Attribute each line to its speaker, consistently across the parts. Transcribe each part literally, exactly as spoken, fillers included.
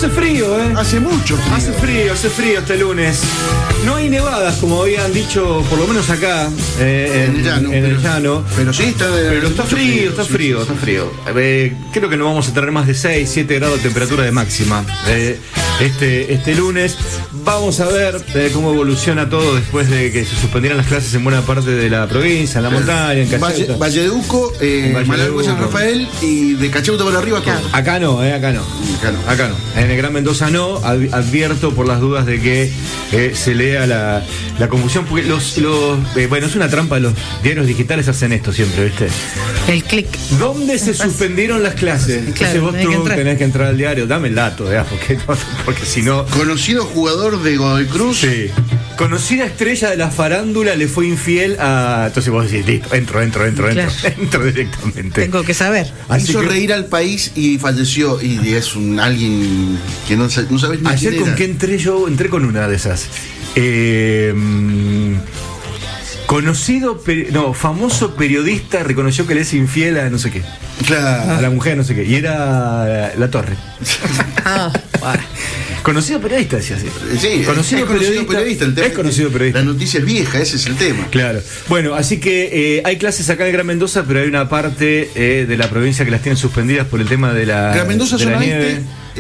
Speaker 1: hace frío, ¿eh?
Speaker 2: Hace mucho frío.
Speaker 1: Hace frío, hace frío este lunes. No hay nevadas, como habían dicho, por lo menos acá, eh, en, en el llano. En
Speaker 2: pero,
Speaker 1: el llano.
Speaker 2: Pero sí, está,
Speaker 1: pero está frío, frío, está frío, sí, está frío. Eh, creo que no vamos a tener más de seis, siete grados de temperatura de máxima eh, este, este lunes. Vamos a ver eh, cómo evoluciona todo después de que se suspendieran las clases en buena parte de la provincia, en la montaña, en Cacheuta.
Speaker 2: Valle, Valleduco, eh, Malargüe, San Rafael y de Cacheuta para arriba todo.
Speaker 1: Acá no, eh, acá no.
Speaker 2: Acá no.
Speaker 1: Acá no. En el Gran Mendoza no. Advierto por las dudas de que eh, se lea la, la confusión, porque los, los eh, bueno, es una trampa, los diarios digitales hacen esto siempre, ¿viste?
Speaker 3: El clic.
Speaker 1: ¿Dónde se suspendieron las clases?
Speaker 3: Claro,
Speaker 1: Entonces vos
Speaker 3: tenés
Speaker 1: tú
Speaker 3: que
Speaker 1: tenés que entrar al diario, dame el dato, ¿eh? porque, porque si no...
Speaker 2: Conocido jugador de Godoy Cruz.
Speaker 1: Sí. Conocida estrella de la farándula le fue infiel a... Entonces vos decís, listo, entro, entro, entro,
Speaker 3: Claro.
Speaker 1: entro, entro directamente.
Speaker 3: Tengo que saber.
Speaker 1: Así
Speaker 2: Hizo
Speaker 1: que-
Speaker 2: reír al país y falleció. Y es un alguien que no, no sabes ni
Speaker 1: Ayer
Speaker 2: quién
Speaker 1: con
Speaker 2: era.
Speaker 1: qué entré yo, entré con una de esas. Eh, mm, conocido, peri- no, famoso periodista reconoció que le es infiel a no sé qué.
Speaker 2: Claro.
Speaker 1: A la mujer no sé qué. Y era La Torre.
Speaker 3: Ah, bueno.
Speaker 1: Conocido periodista, decía así.
Speaker 2: Sí,
Speaker 1: conocido,
Speaker 2: es conocido
Speaker 1: periodista,
Speaker 2: periodista. El tema
Speaker 1: es conocido periodista.
Speaker 2: La noticia es vieja, ese es el tema.
Speaker 1: Claro. Bueno, así que eh, hay clases acá en Gran Mendoza, pero hay una parte eh, de la provincia que las tienen suspendidas por el tema de la,
Speaker 2: Gran Mendoza,
Speaker 1: de la
Speaker 2: zona
Speaker 1: nieve.
Speaker 2: este,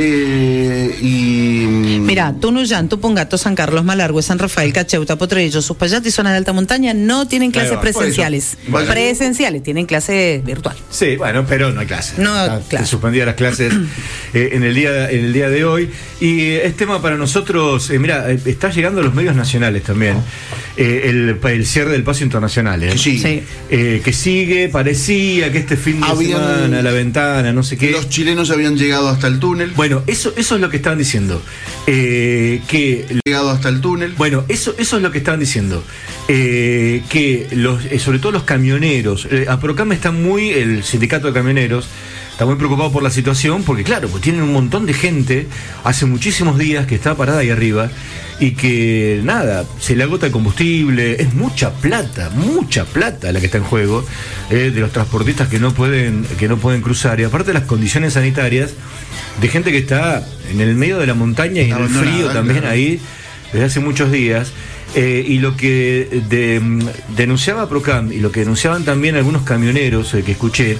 Speaker 2: eh, y...
Speaker 3: Mira, Tunuyán, Tupungato, San Carlos, Malargüe, San Rafael, Cacheuta, Potrerillo, Suspallate y zonas de alta montaña no tienen clases
Speaker 1: Ahí va,
Speaker 3: presenciales.
Speaker 1: por eso. Bueno.
Speaker 3: Presenciales, tienen clases virtual.
Speaker 1: Sí, bueno, pero no hay clases.
Speaker 3: No,
Speaker 1: Está-
Speaker 3: claro.
Speaker 1: Se suspendían las clases eh, en, el día, en el día de hoy. Y eh, es tema para nosotros, eh, mira, eh, está llegando a los medios nacionales también, eh, el, el cierre del paso internacional. Eh.
Speaker 2: Sí.
Speaker 3: Sí.
Speaker 1: Eh, que sigue, parecía que este fin de
Speaker 2: Habían-
Speaker 1: semana, la ventana, no sé qué.
Speaker 2: Los chilenos habían llegado hasta el túnel.
Speaker 1: Bueno, eso, eso es lo que estaban diciendo. Eh, que
Speaker 2: Llegado hasta el túnel.
Speaker 1: Bueno, eso, eso es lo que estaban diciendo. Eh, que los, eh, sobre todo los camioneros, eh, APROCAM está muy, el sindicato de camioneros, está muy preocupado por la situación, porque claro, pues tienen un montón de gente, hace muchísimos días que está parada ahí arriba, y que nada, se le agota el combustible, es mucha plata, mucha plata la que está en juego, eh, de los transportistas que no pueden, que no pueden cruzar, y aparte las condiciones sanitarias de gente que está en el medio de la montaña y en el
Speaker 2: Abandonada,
Speaker 1: frío también
Speaker 2: claro.
Speaker 1: ahí desde hace muchos días. Eh, y lo que de, denunciaba Procam y lo que denunciaban también algunos camioneros eh, que escuché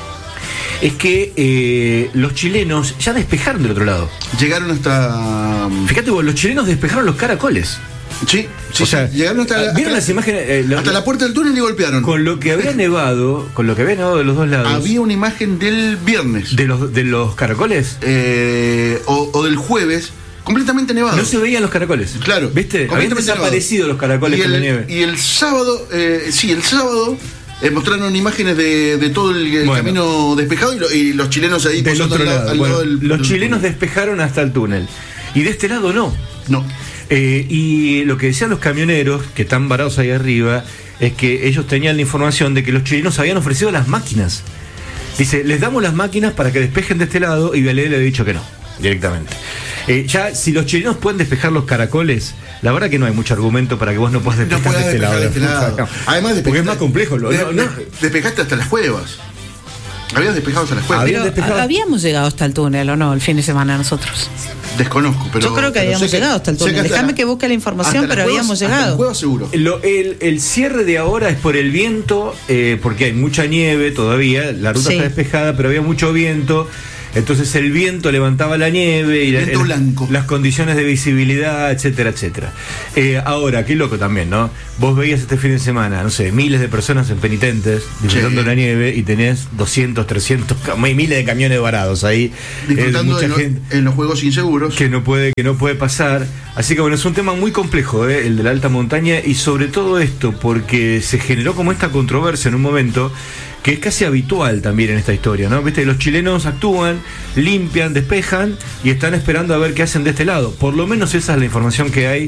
Speaker 1: es que eh, los chilenos ya despejaron del otro lado.
Speaker 2: Llegaron hasta...
Speaker 1: Fíjate vos, los chilenos despejaron los caracoles.
Speaker 2: Sí, sí,
Speaker 1: O sea,
Speaker 2: sí. Llegaron hasta,
Speaker 1: ¿vieron
Speaker 2: hasta-
Speaker 1: las imágenes? Eh, lo-
Speaker 2: hasta la puerta del túnel y golpearon.
Speaker 1: Con lo que había nevado, con lo que había nevado de los dos lados,
Speaker 2: Había una imagen del viernes
Speaker 1: de los de los caracoles,
Speaker 2: eh, o, o del jueves, completamente nevado.
Speaker 1: no se veían los caracoles.
Speaker 2: Claro,
Speaker 1: ¿Viste? Habían
Speaker 2: completamente
Speaker 1: desaparecido los caracoles
Speaker 2: y
Speaker 1: con
Speaker 2: el,
Speaker 1: la nieve.
Speaker 2: Y el sábado, eh, sí, el sábado eh, mostraron imágenes de, de todo el, el
Speaker 1: Bueno.
Speaker 2: camino despejado y, lo- y los chilenos ahí
Speaker 1: Del
Speaker 2: posando
Speaker 1: otro
Speaker 2: al lado-
Speaker 1: lado.
Speaker 2: al
Speaker 1: Bueno,
Speaker 2: lado del-
Speaker 1: los
Speaker 2: del
Speaker 1: chilenos
Speaker 2: túnel.
Speaker 1: despejaron hasta el túnel. Y de este lado no.
Speaker 2: No.
Speaker 1: Eh, y lo que decían los camioneros, que están varados ahí arriba, es que ellos tenían la información de que los chilenos habían ofrecido las máquinas. Dice, les damos las máquinas para que despejen de este lado, y Vialé le ha dicho que no, directamente. Eh, ya, si los chilenos pueden despejar los caracoles, la verdad que no hay mucho argumento para que vos no puedas
Speaker 2: No
Speaker 1: despejar
Speaker 2: podés
Speaker 1: de este lado.
Speaker 2: despejar de este lado. Además,
Speaker 1: porque
Speaker 2: despejaste-
Speaker 1: es más complejo. Lo,
Speaker 2: de-
Speaker 1: no, no.
Speaker 2: de- despejaste hasta las cuevas. Habías despejado hasta las cuevas.
Speaker 1: Habían
Speaker 3: Pero
Speaker 1: despejado.
Speaker 3: habíamos llegado hasta el túnel, ¿o no? El fin de semana nosotros.
Speaker 2: Desconozco, pero.
Speaker 3: Yo creo que
Speaker 2: pero
Speaker 3: habíamos
Speaker 2: sé
Speaker 3: llegado hasta el
Speaker 2: sé
Speaker 3: túnel.
Speaker 2: hasta
Speaker 3: Déjame
Speaker 2: la-
Speaker 3: que busque la información,
Speaker 2: hasta las
Speaker 3: pero
Speaker 2: cuevas-
Speaker 3: habíamos
Speaker 2: hasta
Speaker 3: llegado.
Speaker 2: las cuevas seguro.
Speaker 1: Lo- el, el cierre de ahora es por el viento, eh, porque hay mucha nieve todavía, la ruta
Speaker 3: Sí.
Speaker 1: está despejada, pero había mucho viento. Entonces el viento levantaba la nieve y la-
Speaker 2: Viento
Speaker 1: el-
Speaker 2: blanco.
Speaker 1: las condiciones de visibilidad, etcétera, etcétera. Eh, ahora, qué loco también, ¿no? Vos veías este fin de semana, no sé, miles de personas en penitentes disfrutando
Speaker 2: Sí.
Speaker 1: la nieve y tenés doscientos, trescientos, cam- miles de camiones varados ahí. eh,
Speaker 2: Disfrutando
Speaker 1: mucha
Speaker 2: en, lo-
Speaker 1: gente
Speaker 2: en los juegos inseguros.
Speaker 1: que no puede que no puede pasar. Así que bueno, es un tema muy complejo, ¿eh? El de la alta montaña, y sobre todo esto porque se generó como esta controversia en un momento que es casi habitual también en esta historia, ¿no? Viste, los chilenos actúan, limpian, despejan y están esperando a ver qué hacen de este lado. Por lo menos esa es la información que hay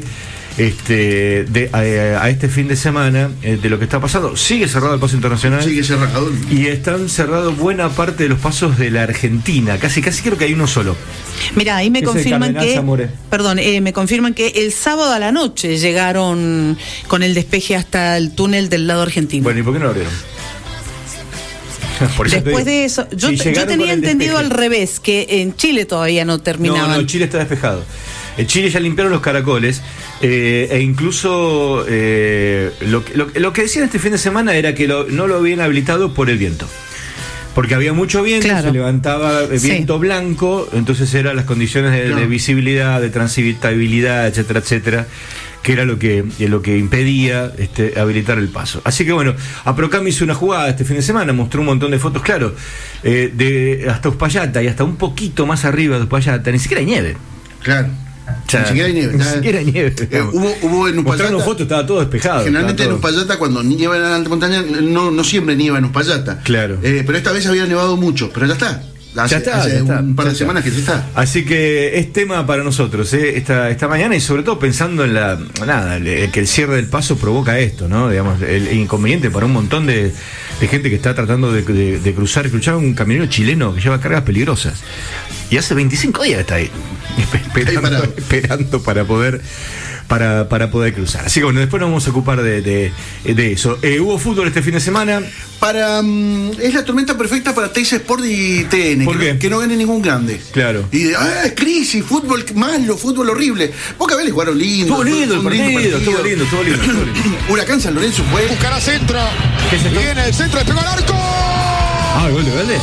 Speaker 1: este de, a, a este fin de semana eh, de lo que está pasando. Sigue cerrado el paso internacional.
Speaker 2: Sigue cerrado.
Speaker 1: Y están cerrados buena parte de los pasos de la Argentina. Casi, casi creo que hay uno solo.
Speaker 3: Mira, ahí me
Speaker 1: Es el
Speaker 3: confirman
Speaker 1: Cardenal
Speaker 3: que,
Speaker 1: Zamoré.
Speaker 3: perdón, eh, me confirman que el sábado a la noche llegaron con el despeje hasta el túnel del lado argentino.
Speaker 1: Bueno, ¿y por qué no lo abrieron? Por eso te
Speaker 3: Después
Speaker 1: digo,
Speaker 3: de eso, yo,
Speaker 1: si
Speaker 3: yo
Speaker 1: llegaron
Speaker 3: tenía
Speaker 1: con el
Speaker 3: entendido
Speaker 1: despeje.
Speaker 3: al revés, que en Chile todavía no terminaban.
Speaker 1: No, no, Chile está despejado. En Chile ya limpiaron los caracoles eh, e incluso eh, lo, lo, lo que decían este fin de semana era que lo, no lo habían habilitado por el viento. Porque había mucho viento,
Speaker 3: Claro.
Speaker 1: se levantaba eh, viento
Speaker 3: Sí.
Speaker 1: blanco, entonces eran las condiciones de,
Speaker 2: Claro.
Speaker 1: de visibilidad, de transitabilidad, etcétera, etcétera, que era lo que, eh, lo que impedía este, habilitar el paso. Así que bueno, Aprocam hizo una jugada este fin de semana, mostró un montón de fotos, claro, eh, de hasta Uspallata y hasta un poquito más arriba de Uspallata, ni siquiera hay nieve.
Speaker 2: Claro.
Speaker 1: O sea,
Speaker 2: ni siquiera hay nieve.
Speaker 1: Ni
Speaker 2: Nada.
Speaker 1: siquiera hay nieve.
Speaker 2: Eh, hubo, hubo en
Speaker 1: Mostraron
Speaker 2: Uspallata.
Speaker 1: fotos, estaba todo despejado.
Speaker 2: Generalmente en
Speaker 1: estaba todo-
Speaker 2: Uspallata, cuando nieva en la alta montaña, no, no siempre nieva en Uspallata.
Speaker 1: Claro.
Speaker 2: Eh, pero esta vez había nevado mucho, pero ya está. Hace,
Speaker 1: Ya está,
Speaker 2: hace
Speaker 1: ya está,
Speaker 2: un par
Speaker 1: ya
Speaker 2: de
Speaker 1: está.
Speaker 2: semanas que ya está.
Speaker 1: Así que es tema para nosotros ¿eh? esta, esta mañana y sobre todo pensando en la nada, el- que el cierre del paso provoca esto, ¿no? Digamos, el, el inconveniente para un montón de, de gente que está tratando de, de, de cruzar, escuchaba un camionero chileno que lleva cargas peligrosas. Y hace veinticinco días está ahí, esperando,
Speaker 2: parado.
Speaker 1: esperando para poder para, para poder cruzar. Así que bueno, después nos vamos a ocupar de, de, de eso. Eh, hubo fútbol este fin de semana.
Speaker 2: Para mm, es la tormenta perfecta para Teis Sport y T N,
Speaker 1: ¿Por
Speaker 2: que,
Speaker 1: qué?
Speaker 2: No, que no gane ningún grande.
Speaker 1: Claro.
Speaker 2: Y ah, crisis, fútbol malo, fútbol horrible. Boca Vélez jugaron lindo.
Speaker 1: Estuvo lindo el
Speaker 2: fue un
Speaker 1: partido, estuvo lindo, estuvo lindo, estuvo lindo.
Speaker 2: Huracán San Lorenzo fue.
Speaker 4: Buscará centro.
Speaker 1: ¿Qué es esto?
Speaker 4: Viene el centro, despegó al arco.
Speaker 1: Ah, el gol de Vélez.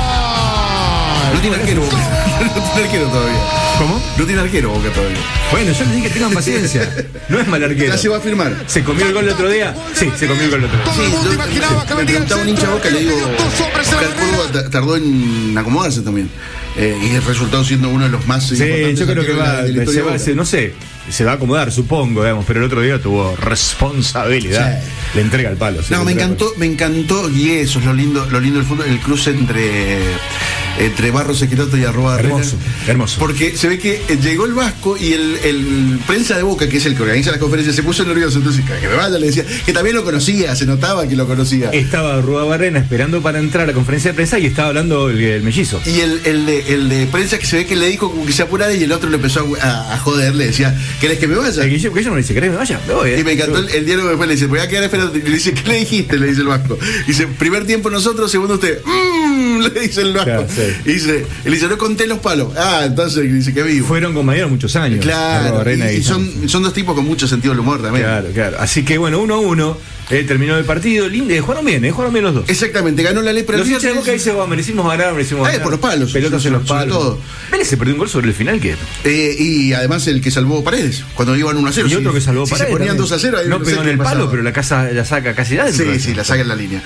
Speaker 2: No tiene arquero Boca. No tiene arquero todavía.
Speaker 1: ¿Cómo?
Speaker 2: No tiene arquero Boca todavía.
Speaker 1: Bueno, yo les dije que tengan paciencia. No es mal arquero.
Speaker 2: Ya se va a firmar.
Speaker 1: ¿Se comió el gol el otro día? Sí, se comió el gol el otro día.
Speaker 4: Todo el mundo
Speaker 2: yo-
Speaker 4: imaginaba que
Speaker 2: me
Speaker 4: vendría el
Speaker 2: preguntaba un hincha
Speaker 4: centro.
Speaker 2: Boca, le digo,
Speaker 4: Dos hombres en la
Speaker 2: Oscar Córdoba
Speaker 4: barrera.
Speaker 2: ta- tardó en acomodarse también. Eh, y el resultado siendo uno de los más
Speaker 1: Sí,
Speaker 2: importantes
Speaker 1: yo creo que
Speaker 2: arqueros de
Speaker 1: va,
Speaker 2: la- de la historia
Speaker 1: se
Speaker 2: de
Speaker 1: va,
Speaker 2: Boca.
Speaker 1: se- no sé, se va a acomodar, supongo, digamos, pero el otro día tuvo responsabilidad.
Speaker 2: Sí.
Speaker 1: Le entrega el palo. sí,
Speaker 2: No,
Speaker 1: le
Speaker 2: me
Speaker 1: entrega el
Speaker 2: encantó, me encantó, y eso es lo lindo, lo lindo del fútbol, el cruce entre, entre Barros Esqueloto y Arroba Barrera.
Speaker 1: Hermoso, hermoso.
Speaker 2: Porque se ve que eh, llegó el Vasco y el, el prensa de Boca, que es el que organiza las conferencias, se puso nervioso. Entonces, que me vaya, le decía, que también lo conocía, se notaba que lo conocía.
Speaker 1: palo. Estaba Rúa Barrena esperando para entrar a la conferencia de prensa y estaba hablando el, el mellizo.
Speaker 2: Y el, el, de, el de prensa que se ve que le dijo como que se apurara y el otro le empezó a, a, a joder, le decía, ¿querés que me vaya?
Speaker 1: El Guillermo Guillermo le dice, ¿querés que me vaya? Me voy, eh.
Speaker 2: Y me encantó el, el diálogo después, le dice, voy a quedar esperando. Y le dice, ¿qué le dijiste? Le dice el Vasco. Dice, primer tiempo nosotros, segundo usted. Mm, le dice el Vasco.
Speaker 1: Claro, sí.
Speaker 2: Y dice, y le dice, no conté los palos. Ah, entonces dice que vivo.
Speaker 1: Fueron compañeros muchos años. Rúa
Speaker 2: Claro,
Speaker 1: Barrena
Speaker 2: y, y
Speaker 1: Guillermo.
Speaker 2: son, son dos tipos con mucho sentido del humor también.
Speaker 1: Claro, claro. Así que bueno, uno a uno, eh, terminó el partido. Lindo, eh, jugaron bien, eh, jugaron bien los dos.
Speaker 2: Exactamente, ganó la lepra el
Speaker 1: Los hinchas de
Speaker 2: viernes.
Speaker 1: Boca dicen, oh, merecimos ganar, merecimos
Speaker 2: Eh,
Speaker 1: ganar.
Speaker 2: por los palos,
Speaker 1: Pelotas
Speaker 2: sobre-
Speaker 1: en los
Speaker 2: sobre
Speaker 1: palos.
Speaker 2: todo.
Speaker 1: Vélez se perdió un gol sobre el final que.
Speaker 2: Eh, y además el que salvó Paredes, cuando iban uno a cero.
Speaker 1: Y otro
Speaker 2: Si-
Speaker 1: que salvó
Speaker 2: si
Speaker 1: Paredes
Speaker 2: se ponían
Speaker 1: también.
Speaker 2: dos a cero, ahí
Speaker 1: no
Speaker 2: sé
Speaker 1: pegó en
Speaker 2: qué
Speaker 1: el palo,
Speaker 2: pasaba.
Speaker 1: pero la casa la saca casi adentro.
Speaker 2: Sí, sí, la saca en la línea.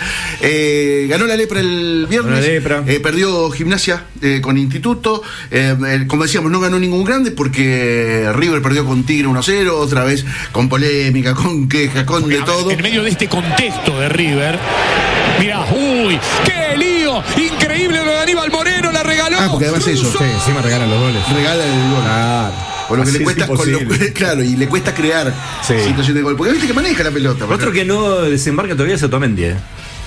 Speaker 2: Eh, ganó la lepra el viernes.
Speaker 1: Ganó la lepra.
Speaker 2: Eh, perdió Gimnasia eh, con Instituto. Eh, eh, como decíamos, no ganó ningún grande porque River perdió con Tigre uno a cero. Otra vez con polémica, con queja, con de
Speaker 5: A ver,
Speaker 2: todo.
Speaker 5: En medio de este contexto de River, mirá, uy, qué lío, increíble lo de Aníbal Moreno, la regaló.
Speaker 2: Ah, porque además eso.
Speaker 1: Sí, encima regalan los goles.
Speaker 2: Regala el gol.
Speaker 1: Claro.
Speaker 2: Con lo que
Speaker 1: Así
Speaker 2: le
Speaker 1: es
Speaker 2: cuesta, con lo-
Speaker 1: imposible.
Speaker 2: claro, y le cuesta crear
Speaker 1: Sí.
Speaker 2: situación de gol. Porque viste que maneja la pelota.
Speaker 1: Otro que no desembarca todavía es Otamendi. Eh.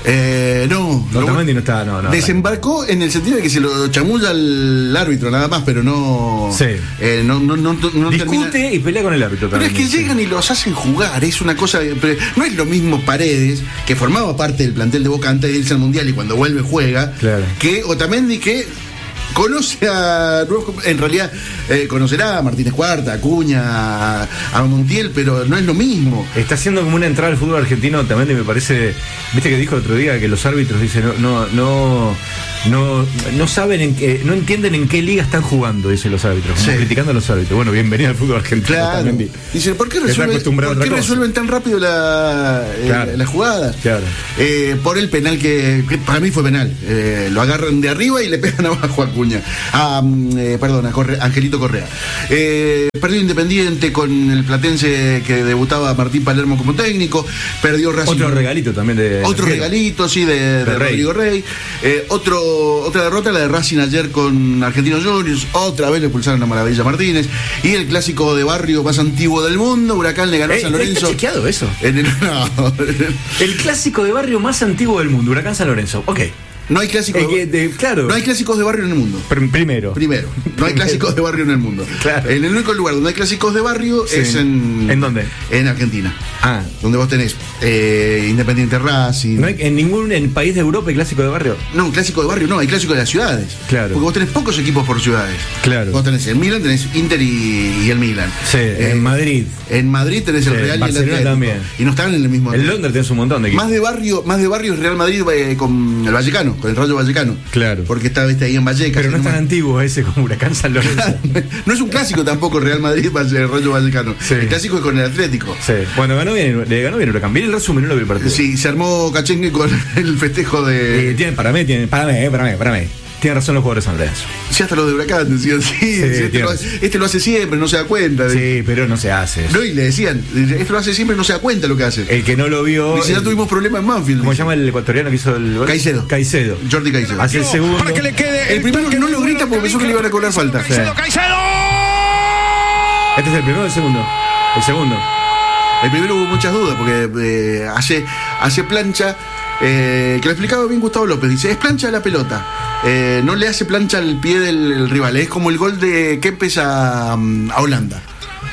Speaker 2: Eh, no,
Speaker 1: No,
Speaker 2: lo-
Speaker 1: Otamendi no está, no, no.
Speaker 2: desembarcó en el sentido de que se lo chamulla al árbitro nada más, pero no.
Speaker 1: Sí.
Speaker 2: eh, no, no, no, no
Speaker 1: Discute
Speaker 2: termina-
Speaker 1: y pelea con el árbitro
Speaker 2: Pero es
Speaker 1: también.
Speaker 2: que llegan y los hacen jugar, es una cosa. Pero no es lo mismo Paredes, que formaba parte del plantel de Boca antes de irse al Mundial y cuando vuelve juega,
Speaker 1: Claro.
Speaker 2: que Otamendi, que conoce a nuevos comp- en realidad eh, conocerá a Martínez Cuarta, a Acuña, a, a Montiel, pero no es lo mismo.
Speaker 1: Está haciendo como una entrada al fútbol argentino también, me parece. Viste que dijo el otro día que los árbitros dicen no, no, no, no, no saben en qué, no entienden en qué liga están jugando, dicen los árbitros, como
Speaker 2: Sí.
Speaker 1: criticando a los árbitros. Bueno, bienvenido al fútbol argentino.
Speaker 2: Claro.
Speaker 1: Otamendi.
Speaker 2: Dicen, ¿por qué,
Speaker 1: Está
Speaker 2: resuelven,
Speaker 1: acostumbrado a
Speaker 2: ¿por qué
Speaker 1: otra cosa.
Speaker 2: resuelven tan rápido la, eh,
Speaker 1: Claro.
Speaker 2: las jugadas?
Speaker 1: Claro.
Speaker 2: Eh, por el penal que, que para mí fue penal. Eh, lo agarran de arriba y le pegan abajo a Acuña. A, mm, eh, perdón, a Corre- Angelito Correa. Eh, perdió Independiente con el platense que debutaba Martín Palermo como técnico. Perdió Racing.
Speaker 1: Otro regalito también de.
Speaker 2: Otro
Speaker 1: de-
Speaker 2: regalito, sí, de, de
Speaker 1: de Rey.
Speaker 2: Rodrigo Rey. Eh, otro, otra derrota, la de Racing ayer con Argentinos Juniors. Otra vez le expulsaron a Maravilla Martínez. Y el clásico de barrio más antiguo del mundo, Huracán le ganó a
Speaker 1: Eh,
Speaker 2: San Lorenzo.
Speaker 1: ¿Está chequeado eso?
Speaker 2: En el- no,
Speaker 1: El clásico de barrio más antiguo del mundo, Huracán San Lorenzo. Ok.
Speaker 2: no hay clásicos
Speaker 1: Eh, que
Speaker 2: de,
Speaker 1: de- claro.
Speaker 2: no hay clásicos de barrio en el mundo.
Speaker 1: Pr- Primero.
Speaker 2: Primero, no hay
Speaker 1: Primero.
Speaker 2: clásicos de barrio en el mundo.
Speaker 1: Claro.
Speaker 2: En el único lugar donde hay clásicos de barrio
Speaker 1: Sí.
Speaker 2: es en.
Speaker 1: ¿En dónde?
Speaker 2: En Argentina.
Speaker 1: Ah.
Speaker 2: Donde vos tenés eh, Independiente Racing.
Speaker 1: ¿No hay en ningún en país de Europa hay clásico de barrio?
Speaker 2: No, un clásico de barrio no, hay clásico de las ciudades.
Speaker 1: Claro.
Speaker 2: Porque vos tenés pocos equipos por ciudades.
Speaker 1: Claro.
Speaker 2: Vos tenés el Milan, tenés Inter y, y el Milan.
Speaker 1: Sí, eh, en Madrid.
Speaker 2: En Madrid tenés el
Speaker 1: Sí,
Speaker 2: Real y
Speaker 1: Barcelona
Speaker 2: el Atlético.
Speaker 1: también.
Speaker 2: Y no están en el mismo.
Speaker 1: En Londres tenés un montón de equipos.
Speaker 2: Más de barrio, más de barrio es Real Madrid eh, con el Vallecano, con el Rayo Vallecano.
Speaker 1: Claro.
Speaker 2: Porque está viste, ahí en Vallecas.
Speaker 1: Pero no es tan
Speaker 2: nomás.
Speaker 1: antiguo ese como Huracán San Lorenzo.
Speaker 2: No es un clásico tampoco Real Madrid, el Rayo Vallecano.
Speaker 1: Sí.
Speaker 2: El clásico es con el Atlético.
Speaker 1: Sí. Bueno, ganó bien, le ganó bien Huracán. Bien el resumen, no lo vi el partido.
Speaker 2: Sí, se armó cachengue con el festejo de.
Speaker 1: Eh, tiene, para mí, tiene, para mí, eh, para mí, para mí. Tienen razón los jugadores de San Lorenzo.
Speaker 2: Sí, hasta los de Huracán decían, sí, sí, este,
Speaker 1: tiene
Speaker 2: lo,
Speaker 1: razón.
Speaker 2: este lo hace siempre, no se da cuenta.
Speaker 1: Sí, pero no se hace.
Speaker 2: No, y le decían, esto lo hace siempre, no se da cuenta lo que hace.
Speaker 1: El que no lo vio.
Speaker 2: Y si ya
Speaker 1: el-
Speaker 2: tuvimos problemas en Manfield.
Speaker 1: ¿Cómo se
Speaker 2: dice.
Speaker 1: llama el ecuatoriano que hizo el gol?
Speaker 2: Caicedo.
Speaker 1: Caicedo.
Speaker 2: Jordi Caicedo.
Speaker 1: Hace el segundo.
Speaker 5: Para que le quede
Speaker 2: El primero que no lo grita porque pensó que le iban a cobrar falta.
Speaker 5: Caicedo, Caicedo.
Speaker 1: Este es el primero o el segundo. El segundo.
Speaker 2: El primero hubo muchas dudas porque eh, hace, hace plancha, eh, que lo explicaba bien Gustavo López, dice, es plancha la pelota, eh, no le hace plancha al pie del el rival, es como el gol de Kempes a, a Holanda.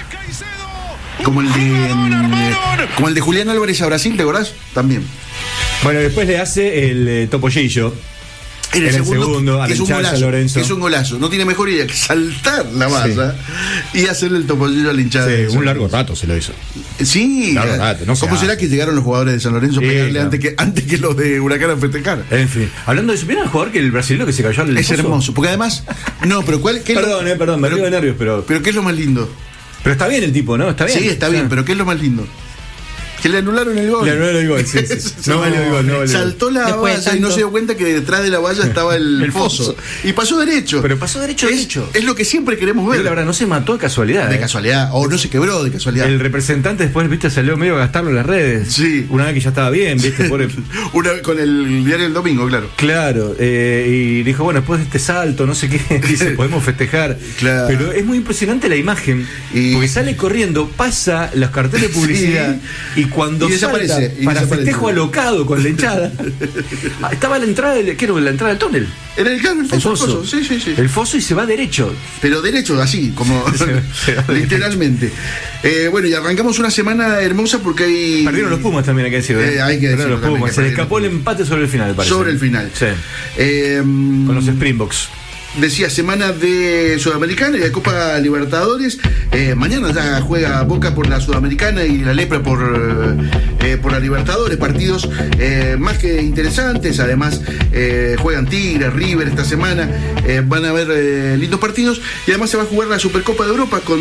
Speaker 2: Como el de mm, como el de Julián Álvarez a Brasil, ¿te acordás? También.
Speaker 1: Bueno, después le hace el eh, Topollillo.
Speaker 2: En el,
Speaker 1: En el
Speaker 2: segundo,
Speaker 1: segundo,
Speaker 2: que es un
Speaker 1: al hinchada
Speaker 2: golazo,
Speaker 1: Lorenzo.
Speaker 2: que es un golazo. No tiene mejor idea que saltar la masa y hacerle el topollillo al hinchada.
Speaker 1: Sí,
Speaker 2: de San
Speaker 1: un largo
Speaker 2: Lorenzo.
Speaker 1: rato se lo hizo.
Speaker 2: Sí,
Speaker 1: Largo rato, no se
Speaker 2: ¿cómo
Speaker 1: hace.
Speaker 2: será que llegaron los jugadores de San Lorenzo a
Speaker 1: Sí,
Speaker 2: pegarle
Speaker 1: no.
Speaker 2: antes, que, antes que los de Huracán a festejar?
Speaker 1: En fin. Hablando de eso, ¿vieron al jugador que el brasileño que se cayó al
Speaker 2: Es
Speaker 1: pozo?
Speaker 2: hermoso, porque además, no, pero ¿cuál? ¿qué es lo-
Speaker 1: Perdón, eh, perdón, me
Speaker 2: pero,
Speaker 1: río de nervios, pero.
Speaker 2: pero ¿qué es lo más lindo?
Speaker 1: Pero está bien el tipo, ¿no? Está bien.
Speaker 2: Sí, está bien,
Speaker 1: Ah.
Speaker 2: pero ¿qué es lo más lindo? Que le anularon el gol.
Speaker 1: Le anularon el gol, sí, sí. No valió el gol, no valió el gol.
Speaker 2: Saltó la
Speaker 3: Después de
Speaker 2: valla y no
Speaker 3: tanto-
Speaker 2: se dio cuenta que detrás de la valla estaba el,
Speaker 1: El
Speaker 2: foso.
Speaker 1: foso.
Speaker 2: Y pasó derecho.
Speaker 1: Pero pasó derecho,
Speaker 2: es,
Speaker 1: derecho.
Speaker 2: Es lo que siempre queremos
Speaker 1: Pero
Speaker 2: ver.
Speaker 1: la verdad, no se mató de casualidad.
Speaker 2: De
Speaker 1: eh.
Speaker 2: casualidad. O no se quebró de casualidad.
Speaker 1: El representante después, viste, salió medio a gastarlo en las redes.
Speaker 2: Sí.
Speaker 1: Una vez que ya estaba bien, viste, pobre.
Speaker 2: Una, con el diario del domingo, claro.
Speaker 1: Claro, eh, y dijo, bueno, después de este salto, no sé qué, dice, podemos festejar.
Speaker 2: Claro.
Speaker 1: Pero es muy impresionante la imagen,
Speaker 2: Y-
Speaker 1: porque sale corriendo, pasa los carteles de publicidad,
Speaker 2: Sí.
Speaker 1: y cuando
Speaker 2: Y desaparece,
Speaker 1: salta
Speaker 2: y
Speaker 1: para
Speaker 2: desaparece.
Speaker 1: festejo alocado con la hinchada, ah, estaba a la entrada del, ¿qué era? La entrada del túnel.
Speaker 2: Era el, claro, el
Speaker 1: El
Speaker 2: foso, el
Speaker 1: foso.
Speaker 2: foso. Sí, sí, sí.
Speaker 1: El foso y se va derecho.
Speaker 2: Pero derecho, así, como
Speaker 1: Se- se va derecho.
Speaker 2: literalmente. Eh, bueno, y arrancamos una semana hermosa porque hay.
Speaker 1: Perdieron los Pumas también, hay que decirlo. ¿eh?
Speaker 2: Eh, hay que
Speaker 1: Perdieron
Speaker 2: decirlo
Speaker 1: los
Speaker 2: también,
Speaker 1: Pumas.
Speaker 2: que
Speaker 1: Se le
Speaker 2: perdieron.
Speaker 1: escapó el empate sobre el final, parece.
Speaker 2: Sobre el final.
Speaker 1: Sí.
Speaker 2: Eh,
Speaker 1: Con los Springboks.
Speaker 2: Decía, semana de Sudamericana y de Copa Libertadores. Eh, mañana ya juega Boca por la Sudamericana y la Lepra por, eh, por la Libertadores. Partidos eh, más que interesantes. Además, eh, juegan Tigre, River esta semana. Eh, van a haber eh, lindos partidos. Y además se va a jugar la Supercopa de Europa con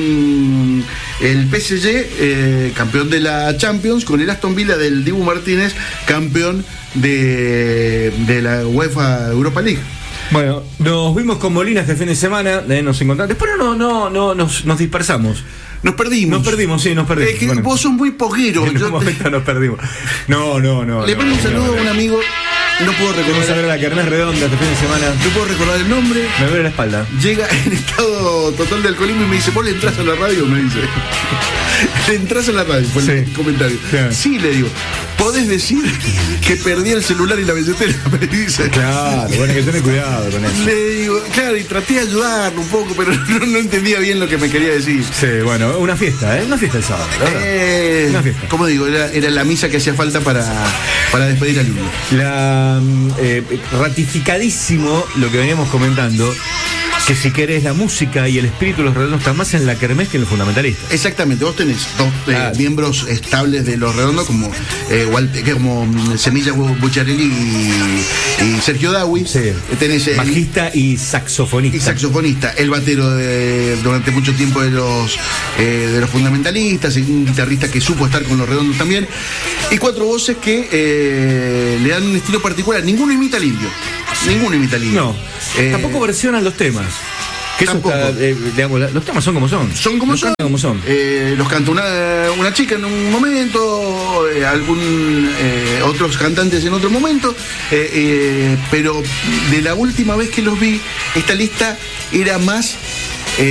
Speaker 2: el P S G, eh, campeón de la Champions, con el Aston Villa del Dibu Martínez, campeón de, de la UEFA Europa League.
Speaker 1: Bueno, nos vimos con Molina este fin de semana, eh, nos encontramos. Después no, no, no, nos, nos dispersamos.
Speaker 2: Nos perdimos.
Speaker 1: Nos perdimos, sí, nos perdimos.
Speaker 2: Es que
Speaker 1: Bueno,
Speaker 2: vos sos muy poguero.
Speaker 1: en
Speaker 2: Yo
Speaker 1: un momento nos perdimos. No, no, no.
Speaker 2: le
Speaker 1: no,
Speaker 2: mando un
Speaker 1: no,
Speaker 2: saludo
Speaker 1: no,
Speaker 2: a un
Speaker 1: no.
Speaker 2: amigo. No puedo
Speaker 1: Vamos a ver
Speaker 2: recordar.
Speaker 1: a la Kermés Redonda este fin de semana.
Speaker 2: No puedo recordar el nombre.
Speaker 1: Me duele la espalda.
Speaker 2: Llega en estado total de alcoholismo y me dice, ¿vos le entras a la radio? Me dice. ¿Le entras a la radio? Fue el
Speaker 1: Sí.
Speaker 2: comentario.
Speaker 1: Claro.
Speaker 2: Sí, le digo. ¿Podés decir que perdí el celular y la billetera? Me dice.
Speaker 1: Claro, bueno, hay que tener cuidado con eso.
Speaker 2: Le digo, claro, y traté de ayudarlo un poco, pero no, no entendía bien lo que me quería decir.
Speaker 1: Sí, bueno, una fiesta, ¿eh? Una fiesta el sábado, la verdad.
Speaker 2: Eh,
Speaker 1: Una fiesta.
Speaker 2: como digo, era, era la misa que hacía falta para, para despedir al niño.
Speaker 1: La mm, eh, ratificadísimo lo que veníamos comentando, que si querés la música y el espíritu de los redondos están más en la Kermés que en los fundamentalistas.
Speaker 2: Exactamente, vos tenés dos eh,
Speaker 1: Ah.
Speaker 2: miembros estables de Los Redondos como eh, Walter- que como mm, Semilla Bu- Bucciarelli y, y Sergio Dawi.
Speaker 1: Sí.
Speaker 2: Eh, Tenés el
Speaker 1: Bajista y saxofonista.
Speaker 2: y saxofonista, el batero de- durante mucho tiempo de los eh, de los fundamentalistas, y un guitarrista que supo estar con Los Redondos también, y cuatro voces que eh, le dan un estilo particular. Ninguno imita al indio, ninguno imita al indio.
Speaker 1: No,
Speaker 2: Eh,
Speaker 1: tampoco versionan los temas. Que eso
Speaker 2: tampoco.
Speaker 1: está, eh, digamos, la- los temas son como son.
Speaker 2: Son como
Speaker 1: Los
Speaker 2: son.
Speaker 1: cantan como son.
Speaker 2: Eh, los canta una, una chica en un momento, eh, algún eh, otros cantantes en otro momento, eh, eh, pero de la última vez que los vi, esta lista era más